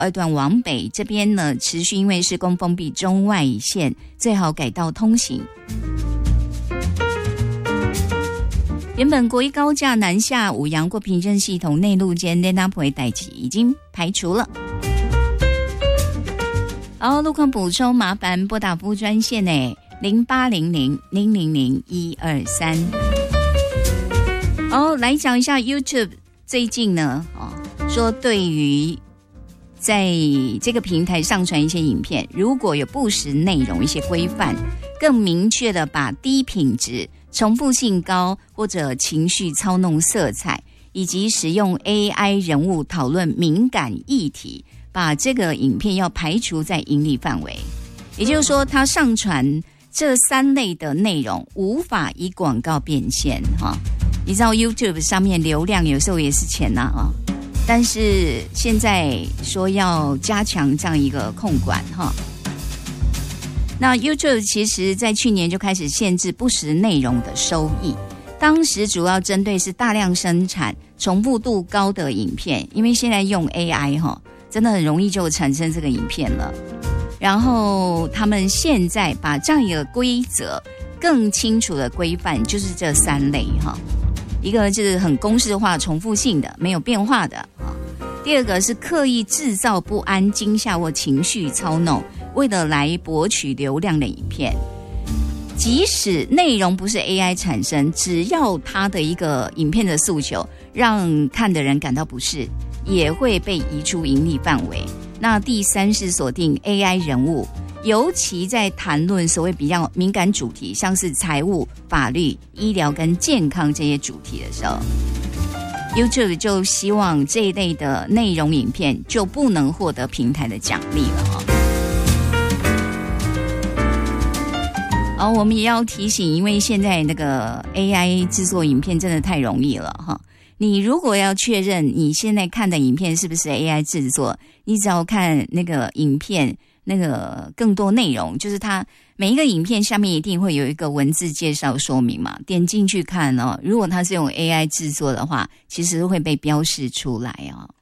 二段往北这边呢，持续因为施工封闭中外线，最好改道通行。原本国一高架南下五杨过平镇系统内陆间连搭坡的代志已经排除了。路况补充，麻烦拨打服务专线0800-000-123。来讲一下 YouTube 最近呢，说对于在这个平台上传一些影片，如果有不实内容一些规范，更明确的把低品质、重复性高或者情绪操弄色彩，以及使用 AI 人物讨论敏感议题，把这个影片要排除在盈利范围。也就是说，他上传这3类的内容无法以广告变现你知道 YouTube 上面流量有时候也是钱但是现在说要加强这样一个控管那 YouTube 其实在去年就开始限制不实内容的收益，当时主要针对是大量生产重复度高的影片，因为现在用 AI 真的很容易就产生这个影片了。然后他们现在把这样一个规则更清楚的规范，就是这3类一个就是很公式化重复性的没有变化的第二个是刻意制造不安惊吓或情绪操弄，为了来博取流量的影片，即使内容不是 AI 产生，只要它的一个影片的诉求让看的人感到不适，也会被移出盈利范围。那第3是锁定 AI 人物，尤其在谈论所谓比较敏感主题，像是财务、法律、医疗跟健康这些主题的时候， YouTube 就希望这一类的内容影片就不能获得平台的奖励了我们也要提醒，因为现在那个 AI 制作影片真的太容易了你如果要确认你现在看的影片是不是 AI 制作，你只要看那个影片那个更多内容，就是它每一个影片下面一定会有一个文字介绍说明嘛，点进去看如果它是用 AI 制作的话，其实会被标示出来